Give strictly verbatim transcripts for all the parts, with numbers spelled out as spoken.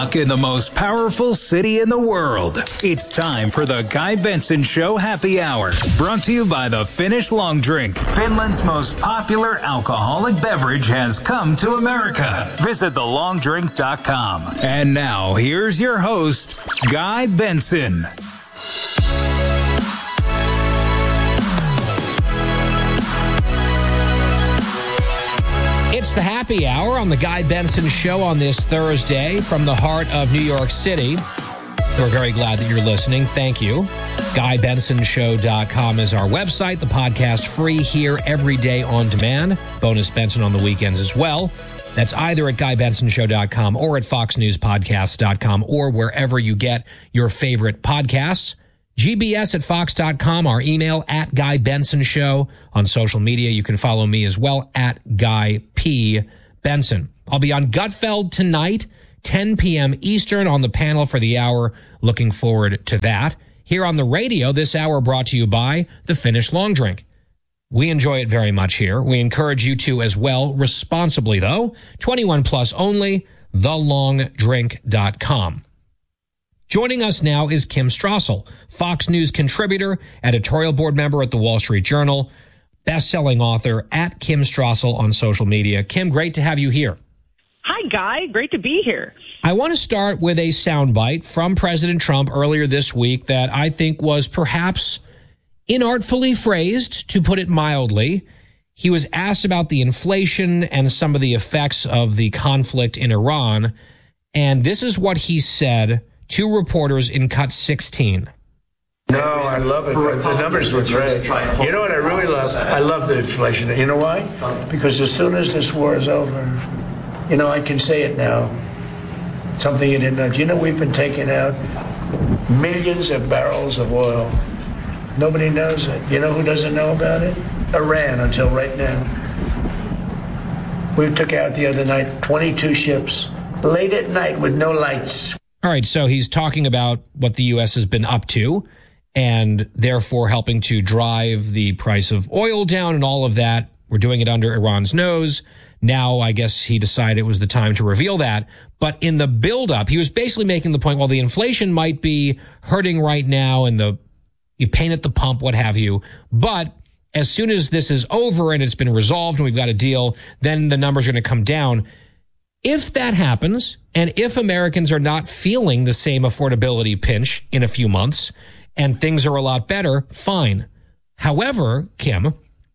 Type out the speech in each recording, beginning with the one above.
In the most powerful city in the world. It's time for the Guy Benson Show Happy Hour. Brought to you by the Finnish Long Drink. Finland's most popular alcoholic beverage has come to America. Visit the long drink dot com. And now, here's your host, Guy Benson. It's the Happy Hour on the Guy Benson Show on this Thursday from the heart of New York City. We're very glad that you're listening. Thank you. Guy Benson Show dot com is our website. The podcast free here every day on demand. Bonus Benson on the weekends as well. That's either at Guy Benson Show dot com or at Fox News Podcasts dot com or wherever you get your favorite podcasts. G B S at Fox dot com, our email at Guy Benson Show. On social media, you can follow me as well at Guy P. Benson. I'll be on Gutfeld tonight, ten p.m. Eastern on the panel for the hour. Looking forward to that. Here on the radio, this hour brought to you by the Finnish Long Drink. We enjoy it very much here. We encourage you to as well, responsibly though. twenty-one plus only, the long drink dot com. Joining us now is Kim Strassel, Fox News contributor, editorial board member at the Wall Street Journal, best-selling author at Kim Strassel on social media. Kim, great to have you here. Hi, Guy. Great to be here. I want to start with a soundbite from President Trump earlier this week that I think was perhaps inartfully phrased, to put it mildly. He was asked about the inflation and some of the effects of the conflict in Iran, and this is what he said to reporters in cut sixteen. No, I love it. The numbers were great. You know what I really love? I love the inflation. You know why? Because as soon as this war is over, you know, I can say it now. Something you didn't know. Do you know we've been taking out millions of barrels of oil? Nobody knows it. You know who doesn't know about it? Iran, until right now. We took out the other night twenty-two ships, late at night with no lights. All right, so he's talking about what the U S has been up to and therefore helping to drive the price of oil down and all of that. We're doing it under Iran's nose. Now, I guess he decided it was the time to reveal that. But in the buildup, he was basically making the point, well, the inflation might be hurting right now and the you pain at the pump, what have you. But as soon as this is over and it's been resolved and we've got a deal, then the numbers are going to come down. If that happens, and if Americans are not feeling the same affordability pinch in a few months, and things are a lot better, fine. However, Kim,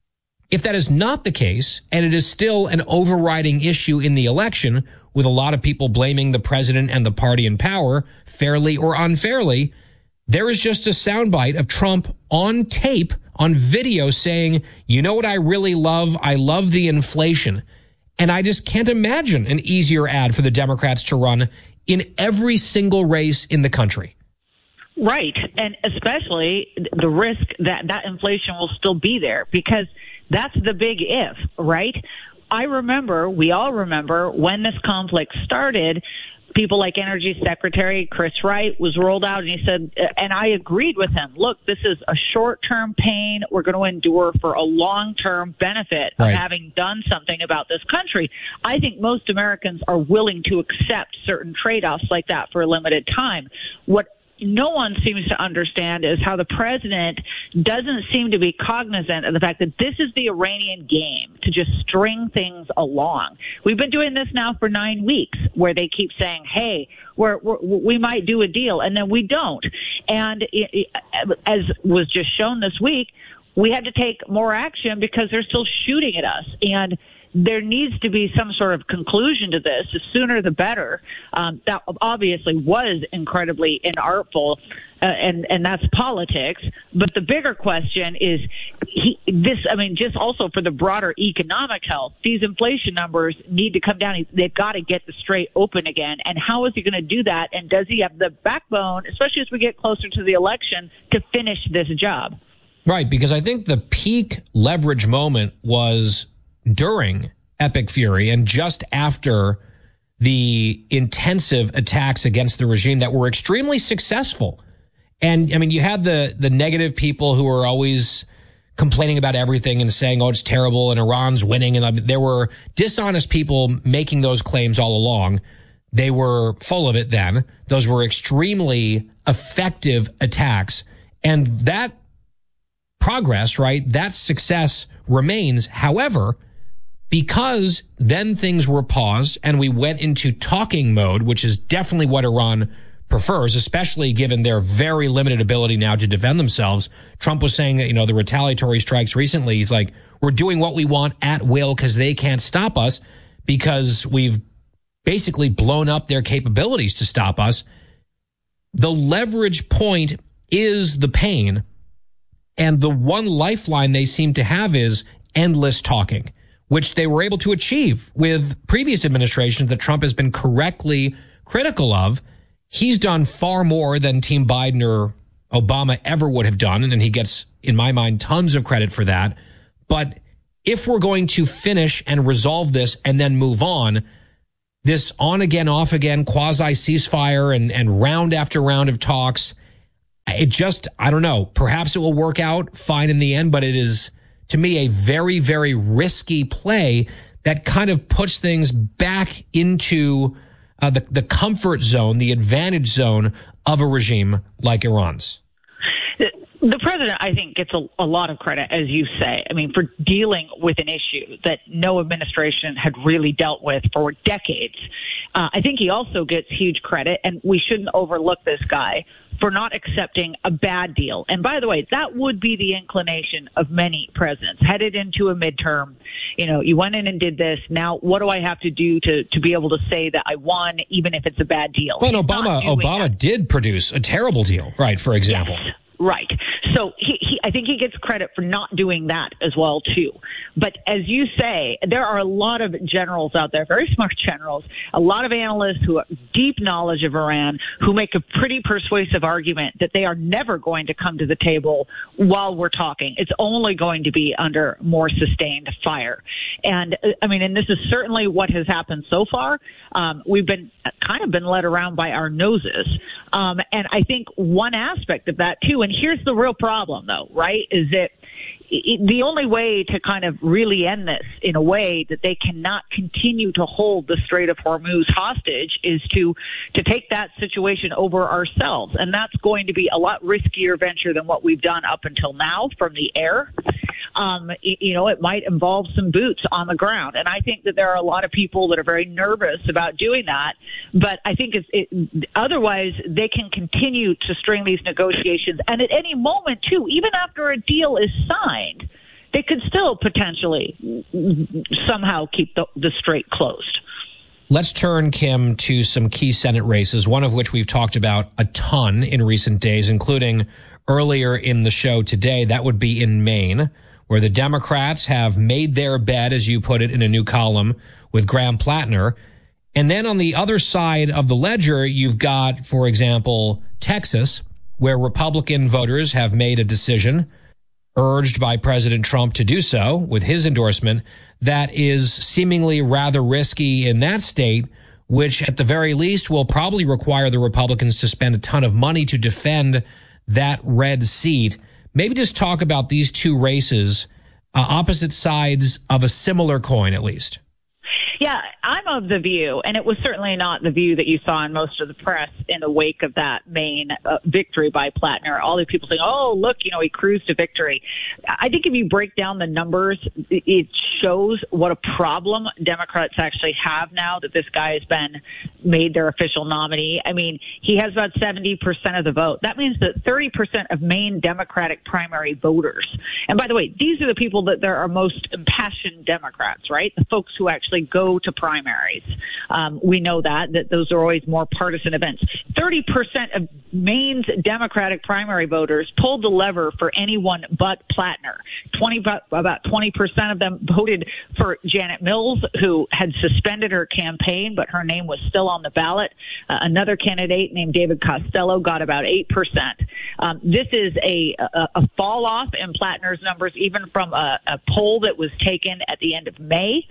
if that is not the case, and it is still an overriding issue in the election, with a lot of people blaming the president and the party in power, fairly or unfairly, there is just a soundbite of Trump on tape, on video, saying, you know what I really love? I love the inflation. And I just can't imagine an easier ad for the Democrats to run in every single race in the country. Right. And especially the risk that that inflation will still be there, because that's the big if, right? I remember, we all remember, when this conflict started, people like Energy Secretary Chris Wright was rolled out, and he said, and I agreed with him, look, this is a short-term pain we're going to endure for a long-term benefit of right. having done something about this country. I think most Americans are willing to accept certain trade-offs like that for a limited time. What no one seems to understand is how the president doesn't seem to be cognizant of the fact that this is the Iranian game to just string things along. We've been doing this now for nine weeks where they keep saying, hey, we're, we're, we might do a deal, and then we don't. And it, it, as was just shown this week, we had to take more action because they're still shooting at us. And there needs to be some sort of conclusion to this. The sooner the better. Um, that obviously was incredibly inartful, uh, and, and that's politics. But the bigger question is he, this, I mean, just also for the broader economic health, these inflation numbers need to come down. They've got to get the strait open again. And how is he going to do that? And does he have the backbone, especially as we get closer to the election, to finish this job? Right, because I think the peak leverage moment was during Epic Fury and just after the intensive attacks against the regime that were extremely successful. And I mean, you had the the negative people who were always complaining about everything and saying, oh, it's terrible and Iran's winning. And I mean, there were dishonest people making those claims all along. They were full of it then. Those were extremely effective attacks. And that progress, right, that success remains. However, because then things were paused and we went into talking mode, which is definitely what Iran prefers, especially given their very limited ability now to defend themselves. Trump was saying that, you know, the retaliatory strikes recently, he's like, we're doing what we want at will because they can't stop us because we've basically blown up their capabilities to stop us. The leverage point is the pain. And the one lifeline they seem to have is endless talking, which they were able to achieve with previous administrations that Trump has been correctly critical of. He's done far more than Team Biden or Obama ever would have done, and he gets, in my mind, tons of credit for that. But if we're going to finish and resolve this and then move on, this on-again, off-again quasi-ceasefire and, and round after round of talks, it just, I don't know, perhaps it will work out fine in the end, but it is, to me, a very, very risky play that kind of puts things back into uh, the, the comfort zone, the advantage zone of a regime like Iran's. The president, I think, gets a, a lot of credit, as you say. I mean, for dealing with an issue that no administration had really dealt with for decades. Uh, I think he also gets huge credit, and we shouldn't overlook this guy for not accepting a bad deal. And by the way, that would be the inclination of many presidents headed into a midterm. You know, you went in and did this. Now, what do I have to do to, to be able to say that I won, even if it's a bad deal? Well, Obama, Obama that. did produce a terrible deal, right, for example. Yes. Right. So he, he, I think he gets credit for not doing that as well, too. But as you say, there are a lot of generals out there, very smart generals, a lot of analysts who have deep knowledge of Iran, who make a pretty persuasive argument that they are never going to come to the table while we're talking. It's only going to be under more sustained fire. And I mean, and this is certainly what has happened so far. Um, we've been kind of been led around by our noses. Um, and I think one aspect of that, too, and here's the real problem, though, right, is that it, the only way to kind of really end this in a way that they cannot continue to hold the Strait of Hormuz hostage is to to take that situation over ourselves. And that's going to be a lot riskier venture than what we've done up until now from the air. Um, you know, it might involve some boots on the ground. And I think that there are a lot of people that are very nervous about doing that. But I think it's, it, otherwise they can continue to string these negotiations. And at any moment, too, even after a deal is signed, they could still potentially somehow keep the, the strait closed. Let's turn, Kim, to some key Senate races, one of which we've talked about a ton in recent days, including earlier in the show today. That would be in Maine, where the Democrats have made their bed, as you put it in a new column, with Graham Plattner. And then on the other side of the ledger, you've got, for example, Texas, where Republican voters have made a decision, urged by President Trump to do so with his endorsement, that is seemingly rather risky in that state, which at the very least will probably require the Republicans to spend a ton of money to defend that red seat. Maybe just talk about these two races, uh, opposite sides of a similar coin, at least. Yeah, I'm of the view, and it was certainly not the view that you saw in most of the press in the wake of that Maine uh, victory by Plattner. All these people saying, oh, look, you know, he cruised to victory. I think if you break down the numbers, it shows what a problem Democrats actually have now that this guy has been made their official nominee. I mean, he has about seventy percent of the vote. That means that thirty percent of Maine Democratic primary voters. And by the way, these are the people that there are most impassioned Democrats, right? The folks who actually go to primaries. Um, we know that, that those are always more partisan events. thirty percent of Maine's Democratic primary voters pulled the lever for anyone but Plattner. twenty, about twenty percent of them voted for Janet Mills, who had suspended her campaign, but her name was still on the ballot. Uh, another candidate named David Costello got about eight percent. Um, this is a, a, a fall off in Plattner's numbers, even from a, a poll that was taken at the end of May.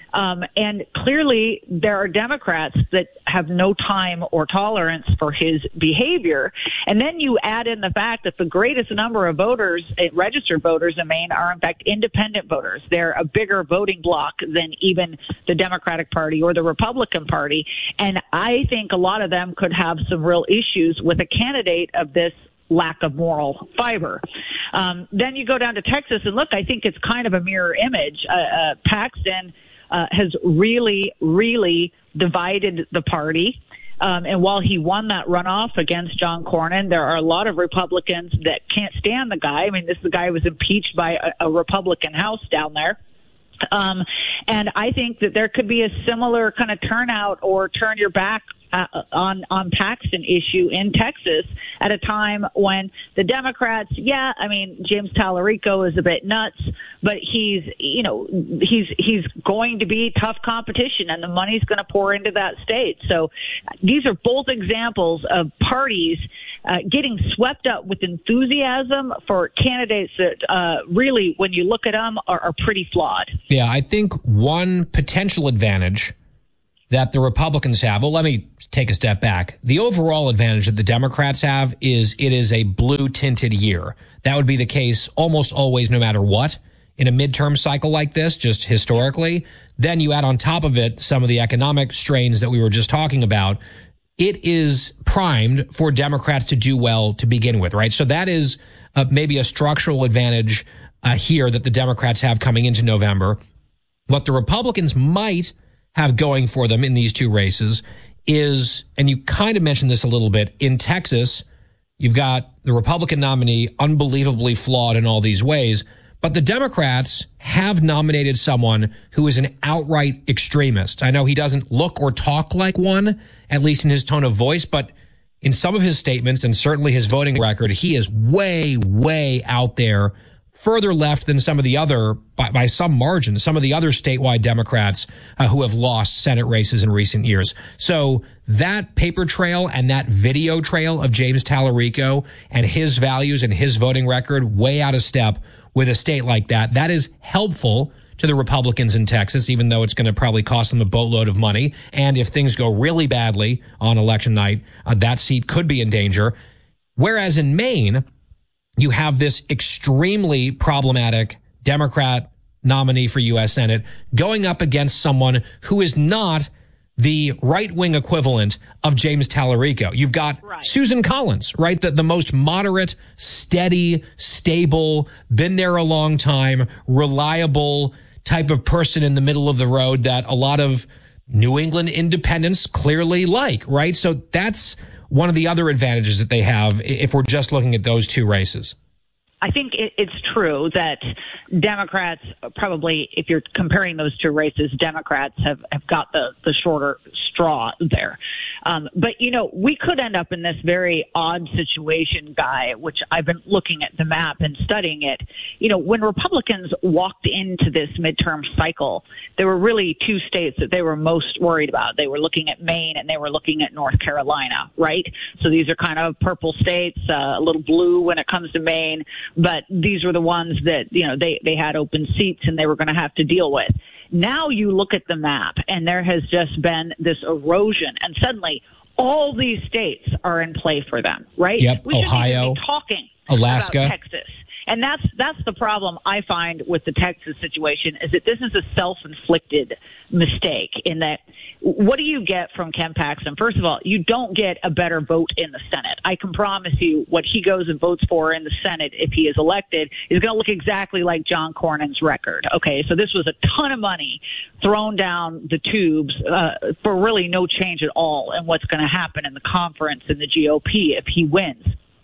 Um, and clearly there are Democrats that have no time or tolerance for his behavior. And then you add in the fact that the greatest number of voters, registered voters in Maine, are in fact independent voters. They're a bigger voting bloc than even the Democratic Party or the Republican Party. And I think a lot of them could have some real issues with a candidate of this lack of moral fiber. Um, then you go down to Texas, and look, I think it's kind of a mirror image. Uh, uh, Paxton uh, has really, really divided the party. Um, and while he won that runoff against John Cornyn, there are a lot of Republicans that can't stand the guy. I mean, this the guy was impeached by a, a Republican House down there. Um, and I think that there could be a similar kind of turnout or turn your back uh, on on Paxton issue in Texas at a time when the Democrats, yeah, I mean, James Tallarico is a bit nuts, but he's, you know, he's he's going to be tough competition, and the money's going to pour into that state. So these are both examples of parties uh, getting swept up with enthusiasm for candidates that uh, really, when you look at them, are, are pretty flawed. Yeah, I think one potential advantage that the Republicans have, well, let me take a step back. The overall advantage that the Democrats have is it is a blue-tinted year. That would be the case almost always, no matter what, in a midterm cycle like this, just historically. Then you add on top of it some of the economic strains that we were just talking about. It is primed for Democrats to do well to begin with, right? So that is uh, maybe a structural advantage uh, here that the Democrats have coming into November. What the Republicans might have going for them in these two races is, and you kind of mentioned this a little bit, in Texas, you've got the Republican nominee unbelievably flawed in all these ways, but the Democrats have nominated someone who is an outright extremist. I know he doesn't look or talk like one, at least in his tone of voice, but in some of his statements and certainly his voting record, he is way, way out there, further left than some of the other, by, by some margin, some of the other statewide Democrats uh, who have lost Senate races in recent years. So that paper trail and that video trail of James Tallarico and his values and his voting record way out of step with a state like that, that is helpful to the Republicans in Texas, even though it's going to probably cost them a boatload of money. And if things go really badly on election night, uh, that seat could be in danger. Whereas in Maine, you have this extremely problematic Democrat nominee for U S Senate going up against someone who is not the right-wing equivalent of James Tallarico. You've got right. Susan Collins, right? The, the most moderate, steady, stable, been there a long time, reliable type of person in the middle of the road that a lot of New England independents clearly like, right? So that's one of the other advantages that they have if we're just looking at those two races. I think it's true that Democrats probably, if you're comparing those two races, Democrats have, have got the, the shorter straw there. Um, but, you know, we could end up in this very odd situation, Guy, which I've been looking at the map and studying it. You know, when Republicans walked into this midterm cycle, there were really two states that they were most worried about. They were looking at Maine and they were looking at North Carolina, right? So these are kind of purple states, uh, a little blue when it comes to Maine. But these were the ones that, you know, they, they had open seats and they were going to have to deal with. Now you look at the map and there has just been this erosion, and suddenly all these states are in play for them, right? Yep, we Ohio, be talking Alaska, about Texas. And that's that's the problem I find with the Texas situation, is that this is a self-inflicted mistake in that what do you get from Ken Paxton? First of all, you don't get a better vote in the Senate. I can promise you what he goes and votes for in the Senate, if he is elected, is going to look exactly like John Cornyn's record. Okay, so this was a ton of money thrown down the tubes uh, for really no change at all in what's going to happen in the conference and the G O P if he wins.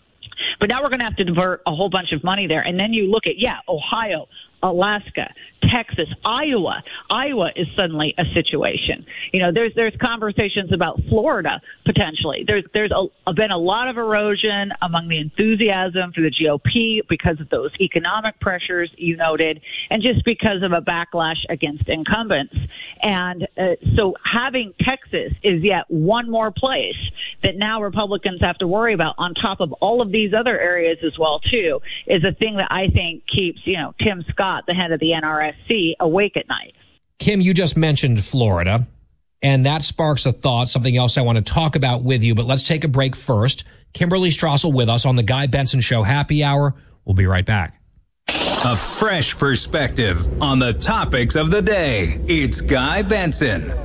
But now we're going to have to divert a whole bunch of money there. And then you look at, yeah, Ohio, Alaska, Texas, Iowa. Iowa is suddenly a situation. You know, there's there's conversations about Florida potentially. There's there's a, been a lot of erosion among the enthusiasm for the G O P because of those economic pressures you noted, and just because of a backlash against incumbents. And uh, so having Texas is yet one more place that now Republicans have to worry about on top of all of these other areas as well too, is a thing that I think keeps, you know, Tim Scott, the head of the N R S C, awake at night. Kim, you just mentioned Florida, and that sparks a thought, something else I want to talk about with you, but let's take a break first. Kimberly Strassel with us on the Guy Benson Show Happy Hour. We'll be right back. A fresh perspective on the topics of the day. It's Guy Benson.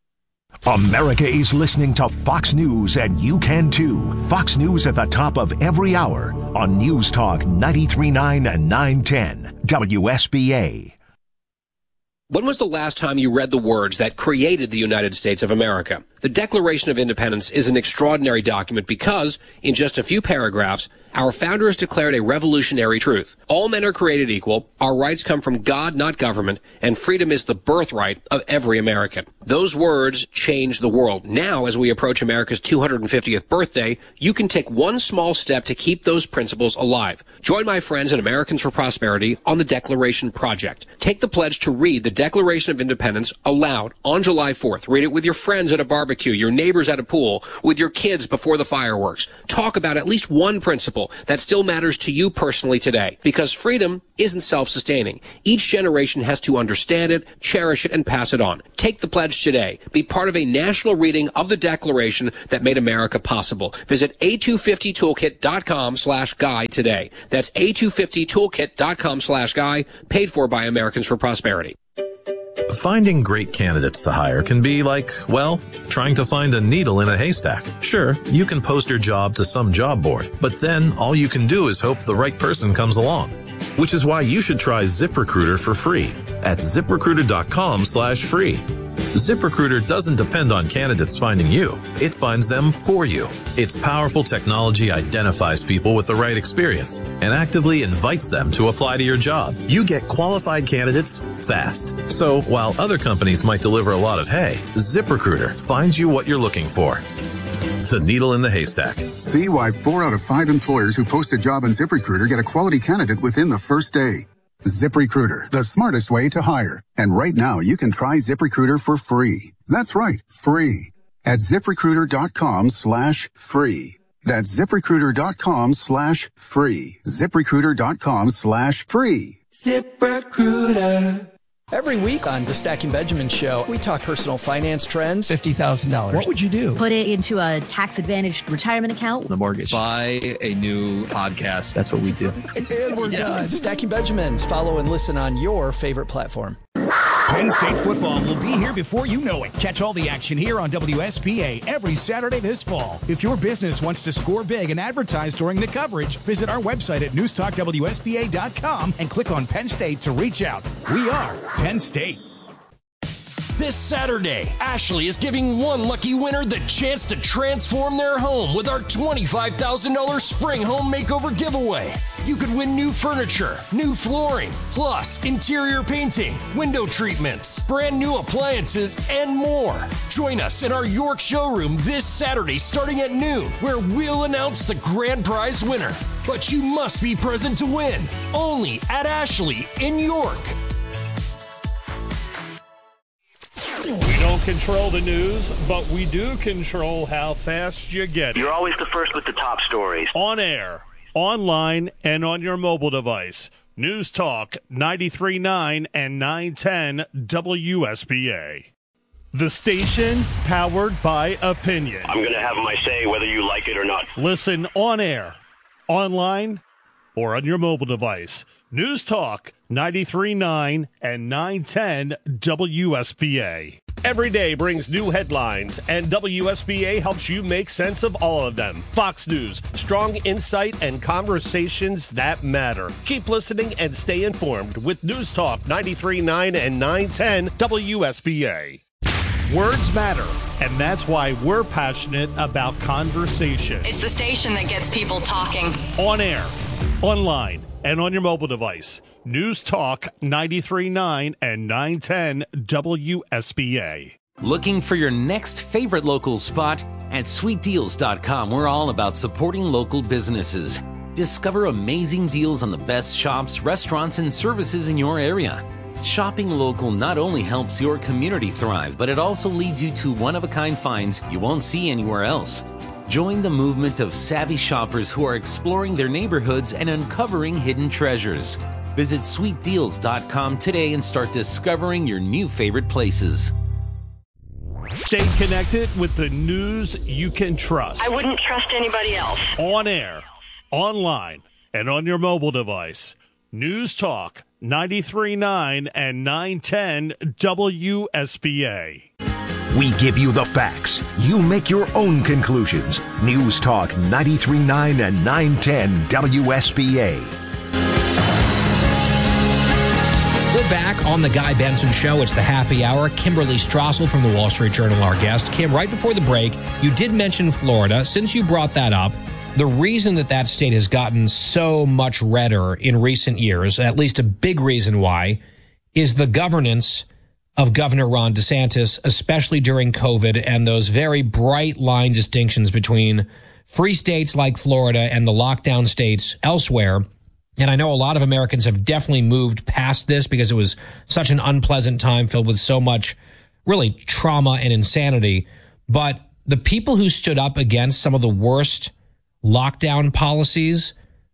America is listening to Fox News, and you can too. Fox News at the top of every hour on News Talk ninety-three point nine and nine ten W S B A. When was the last time you read the words that created the United States of America? The Declaration of Independence is an extraordinary document because, in just a few paragraphs, our founders declared a revolutionary truth. All men are created equal, our rights come from God, not government, and freedom is the birthright of every American. Those words changed the world. Now, as we approach America's two hundred fiftieth birthday, you can take one small step to keep those principles alive. Join my friends at Americans for Prosperity on the Declaration Project. Take the pledge to read the Declaration of Independence aloud on July fourth. Read it with your friends at a barbecue, your neighbors at a pool, with your kids before the fireworks. Talk about at least one principle that still matters to you personally today, because freedom isn't self-sustaining. Each generation has to understand it, cherish it, and pass it on. Take the pledge today. Be part of a national reading of the Declaration that made America possible. Visit A two fifty toolkit dot com slash guy today. That's A two fifty toolkit dot com slash guy, paid for by Americans for Prosperity. Finding great candidates to hire can be like, well, trying to find a needle in a haystack. Sure, you can post your job to some job board, but then all you can do is hope the right person comes along. Which is why you should try ZipRecruiter for free at ZipRecruiter dot com slash free. ZipRecruiter doesn't depend on candidates finding you. It finds them for you. Its powerful technology identifies people with the right experience and actively invites them to apply to your job. You get qualified candidates fast. So while other companies might deliver a lot of hay, ZipRecruiter finds you what you're looking for. The needle in the haystack. See why four out of five employers who post a job on ZipRecruiter get a quality candidate within the first day. ZipRecruiter, the smartest way to hire. And right now, you can try ZipRecruiter for free. That's right, free. At ZipRecruiter dot com slash free. That's ZipRecruiter dot com slash free. ZipRecruiter dot com slash free. ZipRecruiter. Every week on the Stacking Benjamin Show, we talk personal finance trends. fifty thousand dollars. What would you do? Put it into a tax-advantaged retirement account. The mortgage. Buy a new podcast. That's what we do. And we're done. Stacking Benjamins. Follow and listen on your favorite platform. Penn State football will be here before you know it. Catch all the action here on W S B A every Saturday this fall. If your business wants to score big and advertise during the coverage, visit our website at news talk W S B A dot com and click on Penn State to reach out. We are Penn State. This Saturday, Ashley is giving one lucky winner the chance to transform their home with our twenty-five thousand dollars Spring Home Makeover giveaway. You could win new furniture, new flooring, plus interior painting, window treatments, brand new appliances, and more. Join us in our York showroom this Saturday starting at noon, where we'll announce the grand prize winner. But you must be present to win, only at Ashley in York. We don't control the news, but we do control how fast you get it. You're always the first with the top stories. On air, online, and on your mobile device. News Talk ninety-three point nine and nine ten W S B A. The station powered by opinion. I'm going to have my say whether you like it or not. Listen on air, online, or on your mobile device. News Talk ninety-three point nine and nine ten W S B A. Every day brings new headlines, and W S B A helps you make sense of all of them. Fox News, strong insight and conversations that matter. Keep listening and stay informed with News Talk ninety-three point nine and nine ten W S B A. Words matter, and that's why we're passionate about conversation. It's the station that gets people talking. On air, online, and on your mobile device. News Talk ninety-three point nine and nine ten W S B A. Looking for your next favorite local spot? At sweet deals dot com, we're all about supporting local businesses. Discover amazing deals on the best shops, restaurants, and services in your area. Shopping local not only helps your community thrive, but it also leads you to one-of-a-kind finds you won't see anywhere else. Join the movement of savvy shoppers who are exploring their neighborhoods and uncovering hidden treasures. Visit sweet deals dot com today and start discovering your new favorite places. Stay connected with the news you can trust. I wouldn't trust anybody else. On air, online, and on your mobile device. News Talk ninety-three point nine and nine ten W S B A. We give you the facts. You make your own conclusions. News Talk ninety-three point nine and nine ten W S B A. We're back on the Guy Benson Show. It's the happy hour. Kimberly Strassel from the Wall Street Journal, our guest. Kim, right before the break, you did mention Florida. Since you brought that up, the reason that that state has gotten so much redder in recent years, at least a big reason why, is the governance of Governor Ron DeSantis, especially during COVID, and those very bright line distinctions between free states like Florida and the lockdown states elsewhere. And I know a lot of Americans have definitely moved past this because it was such an unpleasant time filled with so much really trauma and insanity. But the people who stood up against some of the worst lockdown policies,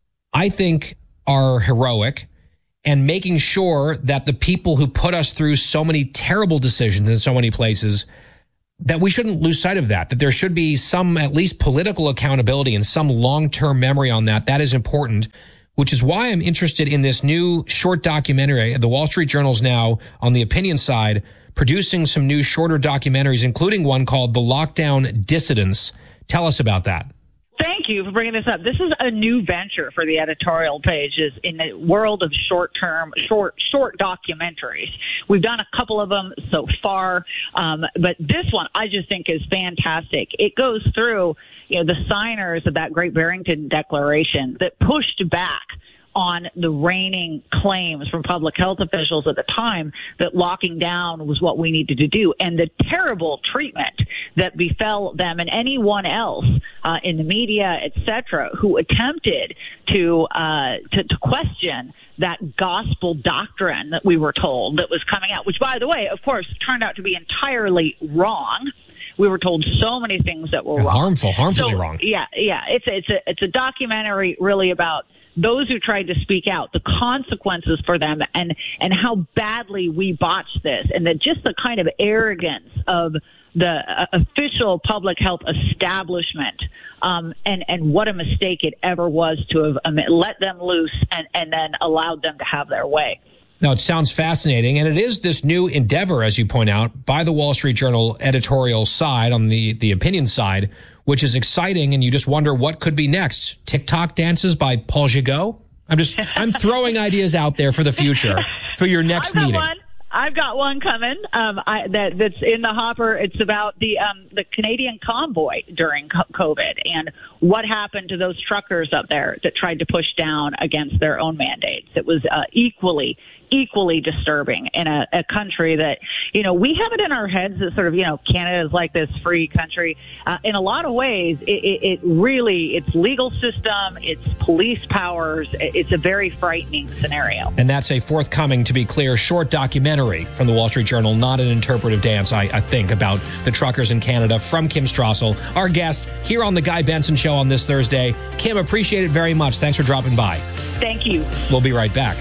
I think, are heroic, and making sure that the people who put us through so many terrible decisions in so many places, that we shouldn't lose sight of that, that there should be some at least political accountability and some long-term memory on that. That is important, which is why I'm interested in this new short documentary. The Wall Street Journal's now, on the opinion side, producing some new shorter documentaries, including one called The Lockdown Dissidents. Tell us about that. Thank you for bringing this up. This is a new venture for the editorial pages in the world of short-term, short, short documentaries. We've done a couple of them so far, um, but this one I just think is fantastic. It goes through, you know, the signers of that Great Barrington Declaration that pushed back on the reigning claims from public health officials at the time that locking down was what we needed to do, and the terrible treatment that befell them and anyone else uh, in the media, et cetera, who attempted to, uh, to to question that gospel doctrine that we were told that was coming out, which, by the way, of course, turned out to be entirely wrong. We were told so many things that were wrong. Harmful, harmfully so, wrong. Yeah, yeah. It's a, it's a it's a documentary really about those who tried to speak out, the consequences for them, and and how badly we botched this, and that just the kind of arrogance of the uh, official public health establishment, um, and and what a mistake it ever was to have um, let them loose and and then allowed them to have their way. Now, it sounds fascinating, and it is this new endeavor, as you point out, by the Wall Street Journal editorial side, on the, the opinion side, which is exciting, and you just wonder what could be next. TikTok dances by Paul Gigot? I'm just, I'm throwing ideas out there for the future, for your next I've got meeting. One. I've got one coming um, I, that, that's in the hopper. It's about the um, the Canadian convoy during COVID and what happened to those truckers up there that tried to push down against their own mandates. It was uh, equally equally disturbing in a, a country that, you know, we have it in our heads that sort of, you know, Canada is like this free country. Uh, in a lot of ways, it, it, it really, its legal system, its police powers, it's a very frightening scenario. And that's a forthcoming, to be clear, short documentary from the Wall Street Journal, not an interpretive dance, I, I think, about the truckers in Canada, from Kim Strassel, our guest here on the Guy Benson Show on this Thursday. Kim, appreciate it very much. Thanks for dropping by. Thank you. We'll be right back.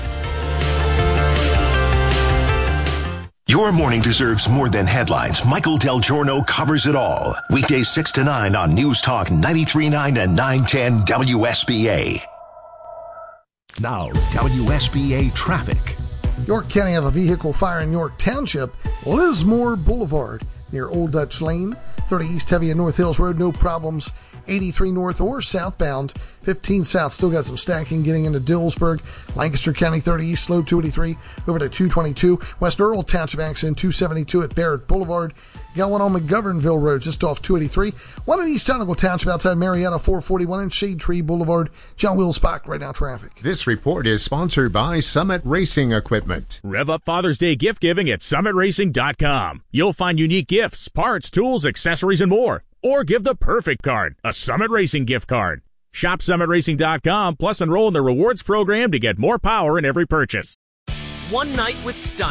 Your morning deserves more than headlines. Michael Del Giorno covers it all. Weekdays six to nine on News Talk ninety-three point nine and nine ten W S B A. Now, W S B A traffic. York County have a vehicle fire in York Township, Lismore Boulevard, near Old Dutch Lane. thirty East heavy at North Hills Road, no problems. eighty-three north or southbound. fifteen south, still got some stacking getting into Dillsburg. Lancaster County thirty East, slow two eighty-three over to two twenty-two. West Earl Township accident two seventy-two at Barrett Boulevard. Got one on McGovernville Road just off two eighty-three. One in East Donegal Township outside Marietta four forty-one and Shade Tree Boulevard. John Will Spock right now traffic. This report is sponsored by Summit Racing Equipment. Rev up Father's Day gift giving at summit racing dot com. You'll find unique gifts, parts, tools, accessories, and more. Or give the perfect card, a Summit Racing gift card. Shop summit racing dot com, plus enroll in the rewards program to get more power in every purchase. One night with Steiner.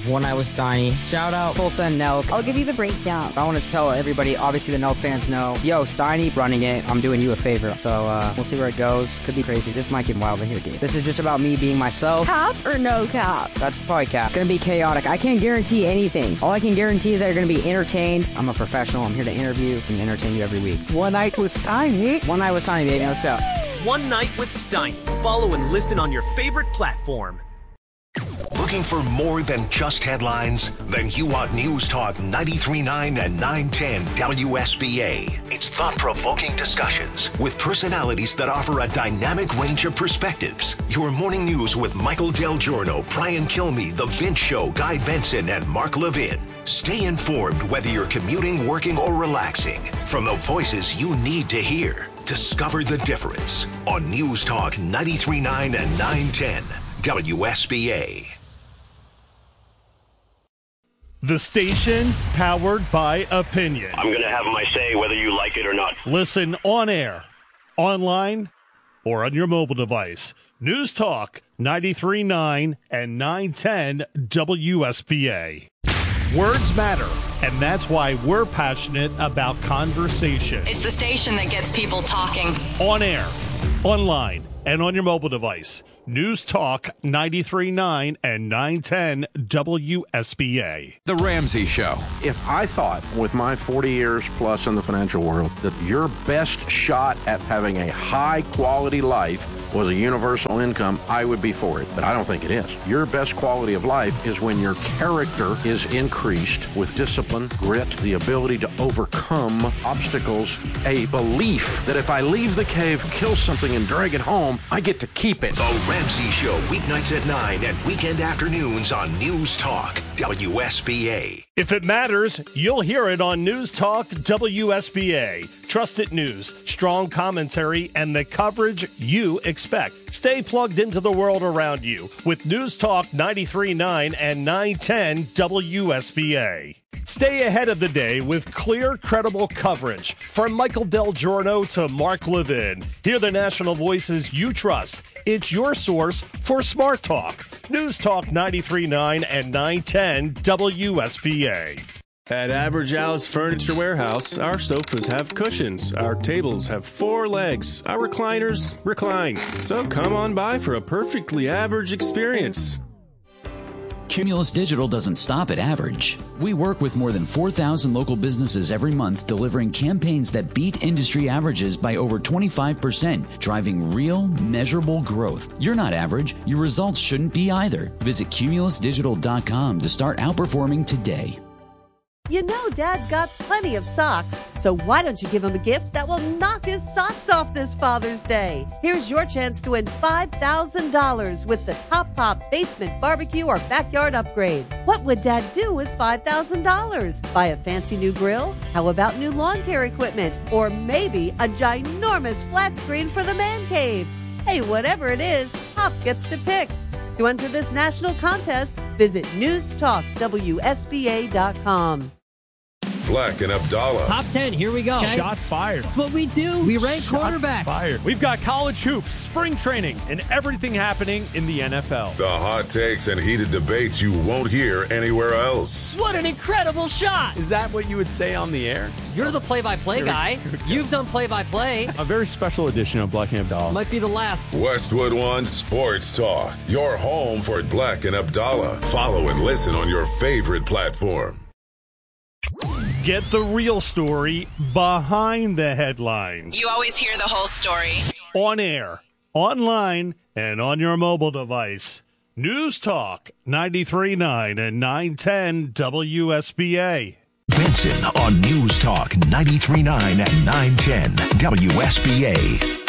One Night with Steiny. Shout out Tulsa and Nelk. I'll give you the breakdown. I want to tell everybody, obviously the Nelk fans know, yo, Steiny running it, I'm doing you a favor. So uh, we'll see where it goes. Could be crazy. This might get wild in here, dude. This is just about me being myself. Cap or no cap? That's probably cap. Gonna be chaotic. I can't guarantee anything. All I can guarantee is that you're gonna be entertained. I'm a professional. I'm here to interview and entertain you every week. One Night with Steiny. One Night with Steiny, baby. Let's go. One Night with Steiny. Follow and listen on your favorite platform. Looking for more than just headlines? Then you want News Talk ninety-three point nine and nine ten W S B A. It's thought-provoking discussions with personalities that offer a dynamic range of perspectives. Your morning news with Michael Del Giorno, Brian Kilmeade, The Vince Show, Guy Benson, and Mark Levin. Stay informed whether you're commuting, working, or relaxing. From the voices you need to hear, discover the difference on News Talk ninety-three point nine and nine ten W S B A. The station powered by opinion. I'm going to have my say whether you like it or not. Listen on air, online, or on your mobile device. News Talk ninety-three point nine and nine ten W S B A. Words matter, and that's why we're passionate about conversation. It's the station that gets people talking. On air, online, and on your mobile device. News Talk ninety-three point nine and nine ten W S B A. The Ramsey Show. If I thought with my forty years plus in the financial world that your best shot at having a high quality life was a universal income, I would be for it. But I don't think it is. Your best quality of life is when your character is increased with discipline, grit, the ability to overcome obstacles, a belief that if I leave the cave, kill something, and drag it home, I get to keep it. The Ramsey Show, weeknights at nine and weekend afternoons on News Talk W S B A. If it matters, you'll hear it on News Talk W S B A. Trusted news, strong commentary, and the coverage you expect. Stay plugged into the world around you with News Talk ninety-three point nine and nine ten W S B A. Stay ahead of the day with clear, credible coverage. From Michael Del Giorno to Mark Levin. Hear the national voices you trust. It's your source for Smart Talk. News Talk ninety-three point nine and nine ten W S B A. At Average Al's Furniture Warehouse, our sofas have cushions, our tables have four legs, our recliners recline. So come on by for a perfectly average experience. Cumulus Digital doesn't stop at average. We work with more than four thousand local businesses every month, delivering campaigns that beat industry averages by over twenty-five percent, driving real, measurable growth. You're not average. Your results shouldn't be either. Visit cumulus digital dot com to start outperforming today. You know Dad's got plenty of socks, so why don't you give him a gift that will knock his socks off this Father's Day? Here's your chance to win five thousand dollars with the Top Pop Basement Barbecue or Backyard Upgrade. What would Dad do with five thousand dollars? Buy a fancy new grill? How about new lawn care equipment? Or maybe a ginormous flat screen for the man cave? Hey, whatever it is, Pop gets to pick. To enter this national contest, visit news talk W S B A dot com. Black and Abdallah. Top ten, here we go. Okay. Shots fired. That's what we do. We rank Shots quarterbacks. Fired. We've got college hoops, spring training, and everything happening in the N F L. The hot takes and heated debates you won't hear anywhere else. What an incredible shot. Is that what you would say on the air? You're the play-by-play guy. You've done play-by-play. A very special edition of Black and Abdallah. Might be the last. Westwood One Sports Talk. Your home for Black and Abdallah. Follow and listen on your favorite platform. Get the real story behind the headlines. You always hear the whole story. On air, online, and on your mobile device. News Talk ninety-three point nine and nine ten W S B A. Benson on News Talk ninety-three point nine and nine ten W S B A.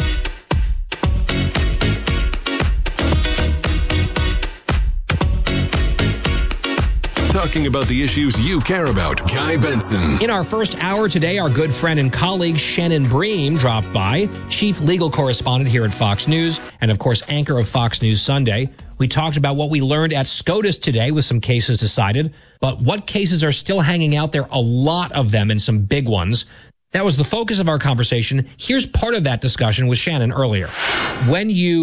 Talking about the issues you care about. Guy Benson. In our first hour today, our good friend and colleague Shannon Bream dropped by, chief legal correspondent here at Fox News, and of course, anchor of Fox News Sunday. We talked about what we learned at SCOTUS today with some cases decided, but what cases are still hanging out there? A lot of them and some big ones. That was the focus of our conversation. Here's part of that discussion with Shannon earlier. When you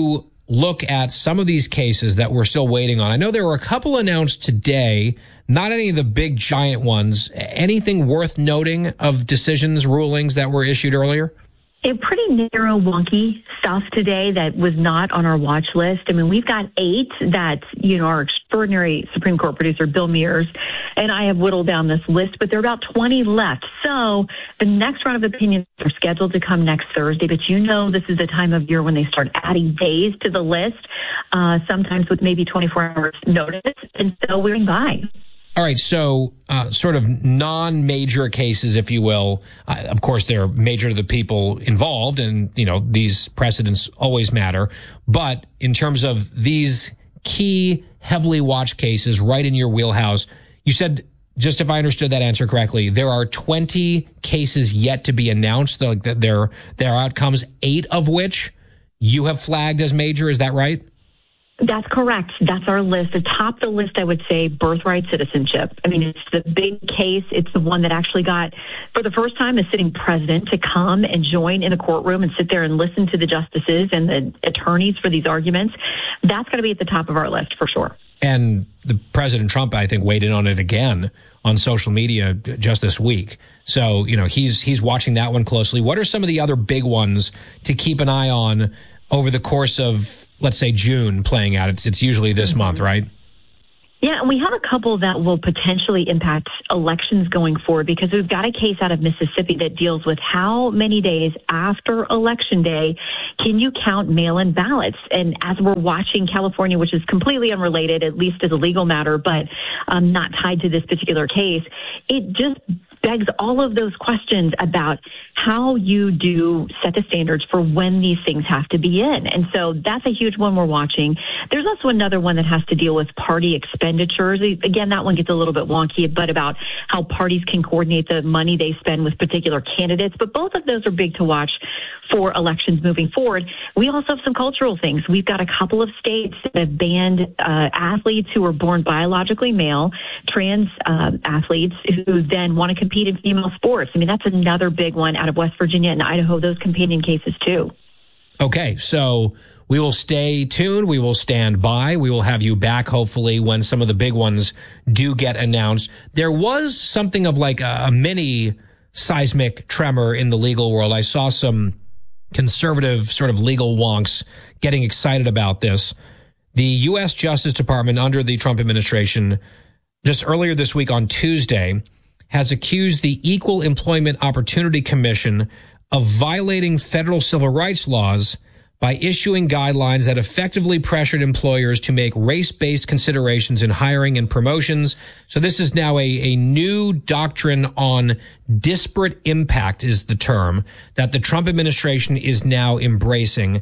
look at some of these cases that we're still waiting on. I know there were a couple announced today, not any of the big giant ones. Anything worth noting of decisions, rulings that were issued earlier? A pretty narrow, wonky stuff today that was not on our watch list. I mean, we've got eight that, you know, our extraordinary Supreme Court producer, Bill Mears, and I have whittled down this list, but there are about twenty left. So the next round of opinions are scheduled to come next Thursday, but you know this is the time of year when they start adding days to the list, uh, sometimes with maybe twenty-four hours notice, and so we're in by. All right, so uh, sort of non-major cases, if you will. Uh, of course, they're major to the people involved, and, you know, these precedents always matter. But in terms of these key, heavily watched cases right in your wheelhouse, you said, just if I understood that answer correctly, there are twenty cases yet to be announced, like their, their outcomes, eight of which you have flagged as major. Is that right? That's correct. That's our list. Atop the list, I would say birthright citizenship. I mean, it's the big case. It's the one that actually got, for the first time, a sitting president to come and join in a courtroom and sit there and listen to the justices and the attorneys for these arguments. That's going to be at the top of our list for sure. And the President Trump, I think, weighed in on it again on social media just this week. So, you know, he's he's watching that one closely. What are some of the other big ones to keep an eye on over the course of, let's say, June playing out? It's, it's usually this mm-hmm. month, right? Yeah, and we have a couple that will potentially impact elections going forward, because we've got a case out of Mississippi that deals with how many days after Election Day can you count mail-in ballots. And as we're watching California, which is completely unrelated, at least as a legal matter, but um, not tied to this particular case, it just begs all of those questions about how you do set the standards for when these things have to be in. And so that's a huge one we're watching. There's also another one that has to deal with party expenditures. Again, that one gets a little bit wonky, but about how parties can coordinate the money they spend with particular candidates. But both of those are big to watch for elections moving forward. We also have some cultural things. We've got a couple of states that have banned uh, athletes who are born biologically male, trans uh, athletes who then want to compete in female sports. I mean, that's another big one out of West Virginia and Idaho, those companion cases too. Okay, so we will stay tuned. We will stand by. We will have you back, hopefully, when some of the big ones do get announced. There was something of like a, a mini seismic tremor in the legal world. I saw some conservative sort of legal wonks getting excited about this. The U S Justice Department under the Trump administration, just earlier this week on Tuesday, has accused the Equal Employment Opportunity Commission of violating federal civil rights laws by issuing guidelines that effectively pressured employers to make race-based considerations in hiring and promotions. So this is now a, a new doctrine on disparate impact is the term that the Trump administration is now embracing.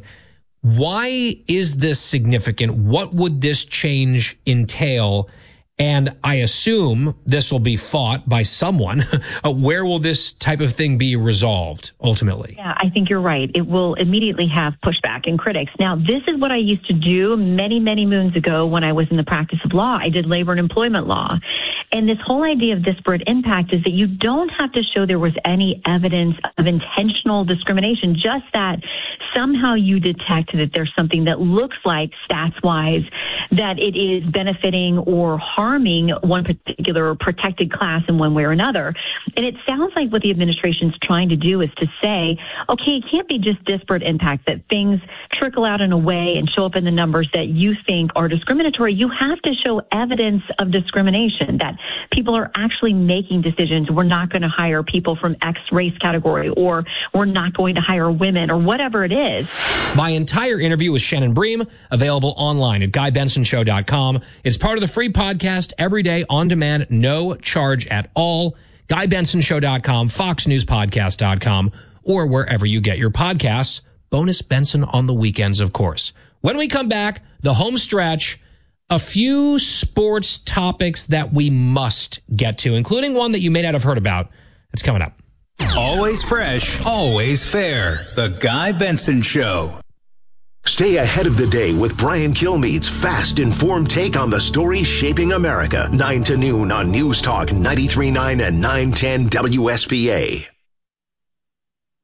Why is this significant? What would this change entail? And I assume this will be fought by someone. Where will this type of thing be resolved ultimately? Yeah, I think you're right. It will immediately have pushback and critics. Now, this is what I used to do many, many moons ago when I was in the practice of law. I did labor and employment law. And this whole idea of disparate impact is that you don't have to show there was any evidence of intentional discrimination, just that somehow you detect that there's something that looks like, stats-wise, that it is benefiting or harming one particular protected class in one way or another. And it sounds like what the administration's trying to do is to say, okay, it can't be just disparate impact, that things trickle out in a way and show up in the numbers that you think are discriminatory. You have to show evidence of discrimination, that people are actually making decisions. We're not going to hire people from X race category, or we're not going to hire women, or whatever it is. My entire interview with Shannon Bream, available online at guy benson show dot com. It's part of the free podcast every day on demand, no charge at all. guy benson show dot com, fox news podcast dot com, or wherever you get your podcasts. Bonus Benson on the weekends, of course. When we come back, the home stretch, a few sports topics that we must get to, including one that you may not have heard about. It's coming up. Always fresh, always fair. The Guy Benson Show. Stay ahead of the day with Brian Kilmeade's fast, informed take on the stories shaping America. nine to noon on News Talk ninety-three point nine and nine ten W S P A.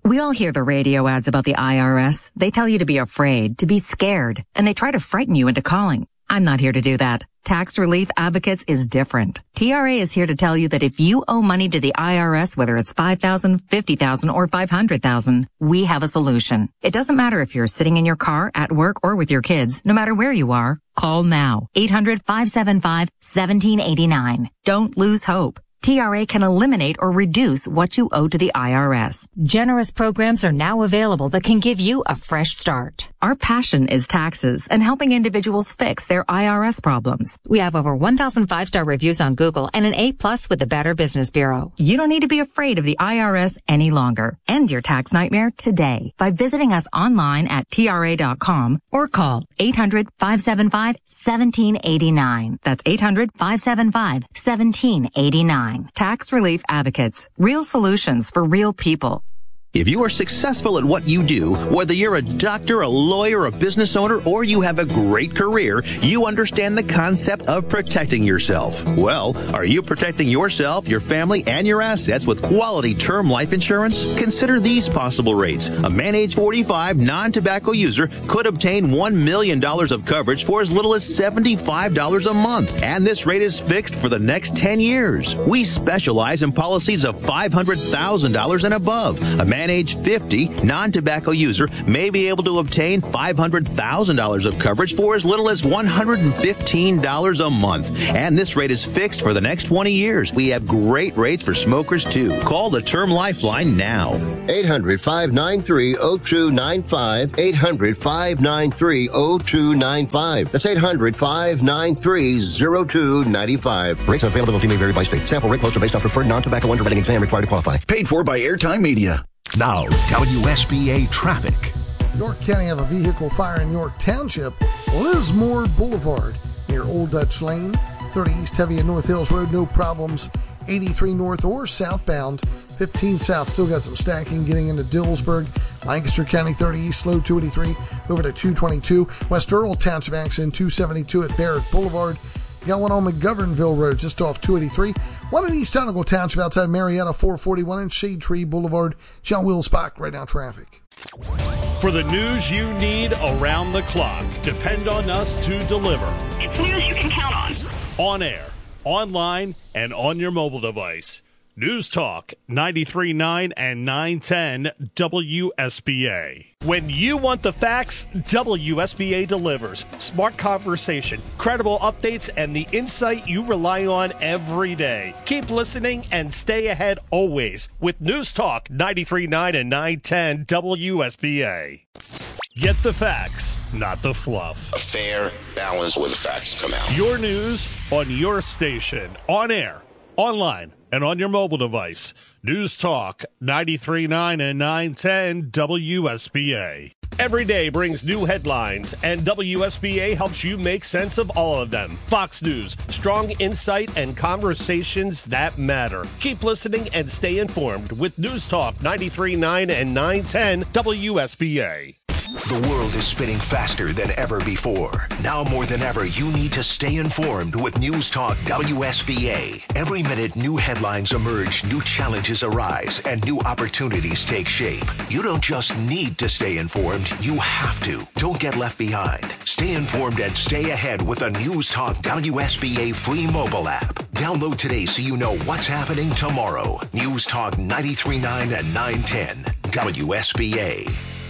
We all hear the radio ads about the I R S. They tell you to be afraid, to be scared, and they try to frighten you into calling. I'm not here to do that. Tax Relief Advocates is different. T R A is here to tell you that if you owe money to the I R S, whether it's five thousand dollars, fifty thousand dollars, or five hundred thousand dollars, we have a solution. It doesn't matter if you're sitting in your car, at work, or with your kids. No matter where you are, call now. eight hundred, five seven five, one seven eight nine. Don't lose hope. T R A can eliminate or reduce what you owe to the I R S. Generous programs are now available that can give you a fresh start. Our passion is taxes and helping individuals fix their I R S problems. We have over one thousand five-star reviews on Google and an A plus with the Better Business Bureau. You don't need to be afraid of the I R S any longer. End your tax nightmare today by visiting us online at T R A dot com or call eight hundred, five seven five, one seven eight nine. That's eight hundred, five seven five, one seven eight nine. Tax Relief Advocates. Real solutions for real people. If you are successful at what you do, whether you're a doctor, a lawyer, a business owner, or you have a great career, you understand the concept of protecting yourself. Well, are you protecting yourself, your family, and your assets with quality term life insurance? Consider these possible rates. A man age forty-five non-tobacco user could obtain one million dollars of coverage for as little as seventy-five dollars a month, and this rate is fixed for the next ten years. We specialize in policies of five hundred thousand dollars and above. A man age fifty, non-tobacco user may be able to obtain five hundred thousand dollars of coverage for as little as one hundred fifteen dollars a month. And this rate is fixed for the next twenty years. We have great rates for smokers, too. Call the Term Lifeline now. eight hundred, five nine three, zero two nine five. eight hundred, five nine three, zero two nine five. That's eight hundred, five nine three, zero two nine five. Rates and availability may vary by state. Sample rate quotes are based on preferred non-tobacco underwriting exam required to qualify. Paid for by Airtime Media. Now, W S B A traffic. York County have a vehicle fire in York Township, Lismore Boulevard, near Old Dutch Lane. thirty East Heavy at North Hills Road, no problems. eighty-three North or southbound. fifteen South, still got some stacking getting into Dillsburg. Lancaster County thirty East, slow two eighty-three over to two twenty-two. West Earl Township accident two seventy-two at Barrett Boulevard. You got one on McGovernville Road, just off two eighty-three. One in East Donegal Township outside Marietta, four forty-one, and Shade Tree Boulevard. John Will Spock, right now traffic. For the news you need around the clock, depend on us to deliver. It's news you can count on. On air, online, and on your mobile device. News Talk ninety-three point nine and nine ten W S B A. When you want the facts, W S B A delivers. Smart conversation, credible updates, and the insight you rely on every day. Keep listening and stay ahead always with News Talk ninety-three point nine and nine ten W S B A. Get the facts, not the fluff. A fair balance where the facts come out. Your news on your station, on air, online, and on your mobile device. News Talk ninety-three point nine and nine ten W S B A. Every day brings new headlines, and W S B A helps you make sense of all of them. Fox News, strong insight and conversations that matter. Keep listening and stay informed with News Talk ninety-three point nine and nine ten W S B A. The world is spinning faster than ever before. Now more than ever, you need to stay informed with News Talk W S B A. Every minute, new headlines emerge, new challenges arise, and new opportunities take shape. You don't just need to stay informed, you have to. Don't get left behind. Stay informed and stay ahead with the News Talk W S B A free mobile app. Download today so you know what's happening tomorrow. News Talk ninety-three point nine and nine ten W S B A.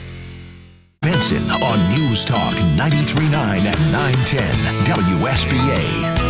Benson on News Talk ninety-three point nine and nine ten W S B A.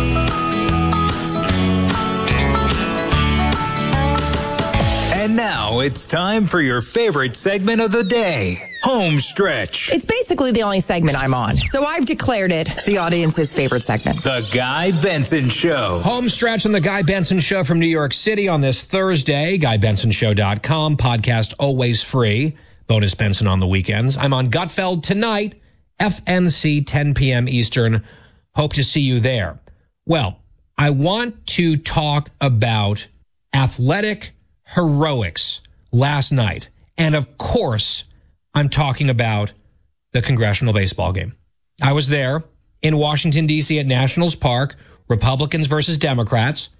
And now it's time for your favorite segment of the day, Home Stretch. It's basically the only segment I'm on, so I've declared it the audience's favorite segment. The Guy Benson Show. Home Stretch on the Guy Benson Show from New York City on this Thursday. Guy Benson Show dot com. Podcast always free. Bonus Benson on the weekends. I'm on Gutfeld tonight, F N C, ten p.m. Eastern. Hope to see you there. Well, I want to talk about athletic heroics last night. And of course, I'm talking about the congressional baseball game. I was there in Washington, D C at Nationals Park, Republicans versus Democrats.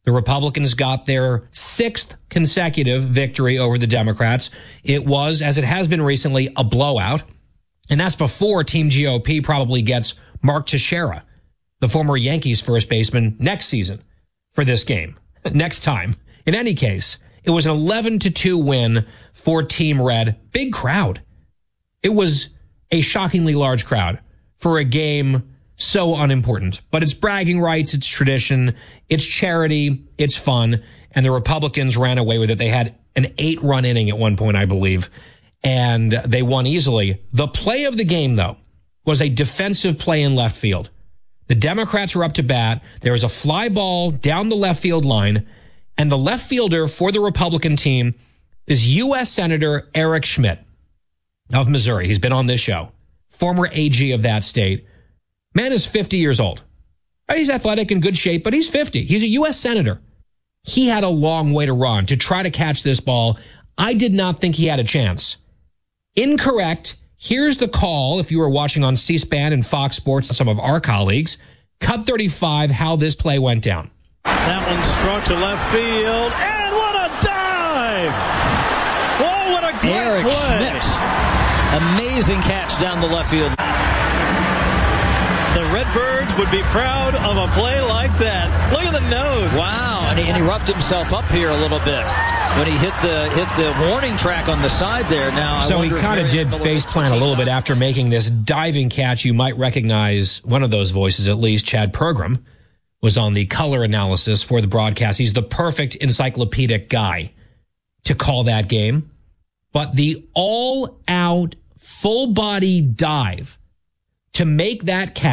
The Republicans got their sixth consecutive victory over the Democrats. It was, as it has been recently, a blowout. And that's before Team G O P probably gets Mark Teixeira, the former Yankees first baseman, next season for this game, next time. In any case, it was an eleven to two win for Team Red. Big crowd. It was a shockingly large crowd for a game so unimportant. But it's bragging rights, it's tradition, it's charity, it's fun, and the Republicans ran away with it. They had an eight-run inning at one point, I believe, and they won easily. The play of the game, though, was a defensive play in left field. The Democrats were up to bat. There was a fly ball down the left field line, and the left fielder for the Republican team is U S Senator Eric Schmidt of Missouri. He's been on this show. Former A G of that state. Man is fifty years old. He's athletic, in good shape, but he's fifty. He's a U S senator. He had a long way to run to try to catch this ball. I did not think he had a chance. Incorrect. Here's the call, if you were watching on C-SPAN and Fox Sports and some of our colleagues. Cut thirty-five, how this play went down. That one struck to left field, and what a dive! Oh, what a great Eric play! Schmidt. Amazing catch down the left field. The Redbirds would be proud of a play like that. Look at the nose. Wow, and he, and he roughed himself up here a little bit when he hit the hit the warning track on the side there. Now, so he kind of did face plant a little bit after making this diving catch. You might recognize one of those voices, at least. Chad Pergram was on the color analysis for the broadcast. He's the perfect encyclopedic guy to call that game. But the all-out, full-body dive to make that catch